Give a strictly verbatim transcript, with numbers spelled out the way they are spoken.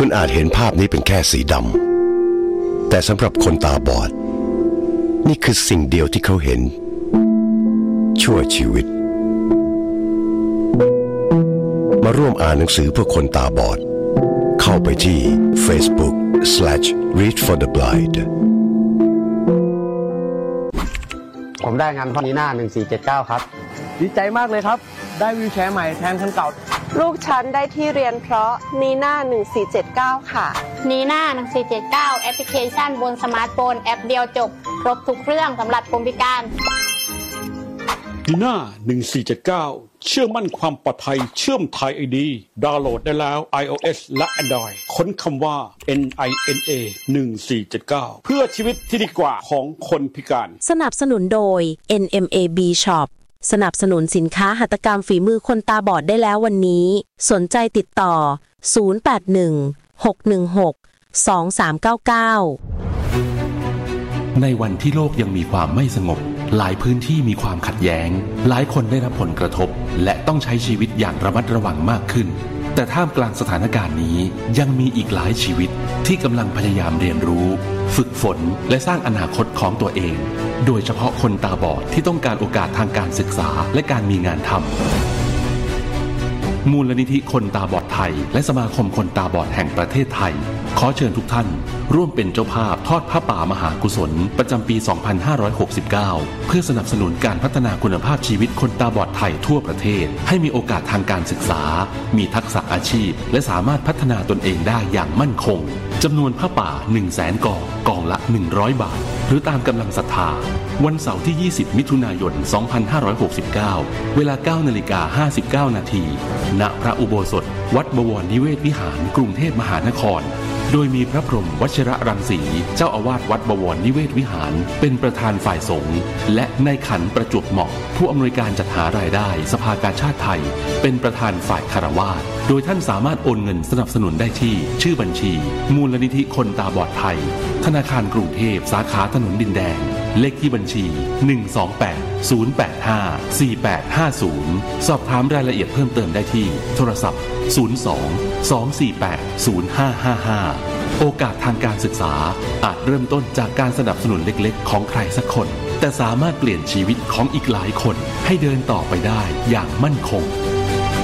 คุณอาจเห็นภาพนี้เป็นแค่สีดำแต่สำหรับคนตาบอดนี่คือสิ่งเดียวที่เขาเห็นชั่วชีวิตมาร่วมอ่านหนังสือเพื่อคนตาบอดเข้าไปที่ Facebook slash read for the blind ผมได้งานพอนีน่าหนึ่งสี่เจ็ดเก้าครับดีใจมากเลยครับได้วิวแชร์ใหม่แทนคันเก่าลูกฉันได้ที่เรียนเพราะนีน่าหนึ่งสี่เจ็ดเก้าค่ะนีน่าหนึ่งสี่เจ็ดเก้าแอปพลิเคชันบนสมาร์ทโฟนแอปเดียวจบครบทุกเครื่องสำหรับคนพิการนีน่าหนึ่งสี่เจ็ดเก้าเชื่อมั่นความปลอดภัยเชื่อมไทย ไอ ดี ดาวน์โหลดได้แล้ว iOS และ Android ค้นคำว่า เอ็น ไอ เอ็น เอ หนึ่งสี่เจ็ดเก้า เพื่อชีวิตที่ดีกว่าของคนพิการสนับสนุนโดย เอ็น เอ็ม เอ บี Shop สนับสนุนสินค้าหัตถกรรมฝีมือคนตาบอดได้แล้ววันนี้สนใจติดต่อศูนย์ แปด หนึ่ง หก หนึ่ง หก สอง สาม เก้า เก้าในวันที่โลกยังมีความไม่สงบหลายพื้นที่มีความขัดแย้งหลายคนได้รับผลกระทบและต้องใช้ชีวิตอย่างระมัดระวังมากขึ้นแต่ท่ามกลางสถานการณ์นี้ยังมีอีกหลายชีวิตที่กำลังพยายามเรียนรู้ฝึกฝนและสร้างอนาคตของตัวเองโดยเฉพาะคนตาบอดที่ต้องการโอกาสทางการศึกษาและการมีงานทำมูลนิธิคนตาบอดไทยและสมาคมคนตาบอดแห่งประเทศไทยขอเชิญทุกท่านร่วมเป็นเจ้าภาพทอดผ้าป่ามหากุศลประจำปี สองพันห้าร้อยหกสิบเก้า เพื่อสนับสนุนการพัฒนาคุณภาพชีวิตคนตาบอดไทยทั่วประเทศให้มีโอกาสทางการศึกษามีทักษะอาชีพและสามารถพัฒนาตนเองได้อย่างมั่นคงจำนวนผ้าป่า หนึ่งแสน กองกองละหนึ่งร้อยบาทหรือตามกำลังศรัทธาวันเสาร์ที่ยี่สิบมิถุนายนสองพันห้าร้อยหกสิบเก้าเวลา เก้านาฬิกาห้าสิบเก้านาทีณพระอุโบสถวัดบวรนิเวศวิหารกรุงเทพมหานครโดยมีพระพรหมวชิระรังสีเจ้าอาวาสวัดบวรนิเวศวิหารเป็นประธานฝ่ายสงฆ์และนายขันประจวบเหมาะผู้อำนวยการจัดหารายได้สภากาชาดไทยเป็นประธานฝ่ายคฤหัสถ์โดยท่านสามารถโอนเงินสนับสนุนได้ที่ชื่อบัญชีมูลนิธิคนตาบอดไทยธนาคารกรุงเทพสาขาถนนดินแดงเลขที่บัญชีหนึ่ง สอง แปด ศูนย์ แปด ห้า สี่ แปด ห้า ศูนย์สอบถามรายละเอียดเพิ่มเติมได้ที่โทรศัพท์ศูนย์ สอง สอง สี่ แปด ศูนย์ ห้า ห้า ห้าโอกาสทางการศึกษาอาจเริ่มต้นจากการสนับสนุนเล็กๆของใครสักคนแต่สามารถเปลี่ยนชีวิตของอีกหลายคนให้เดินต่อไปได้อย่างมั่นคง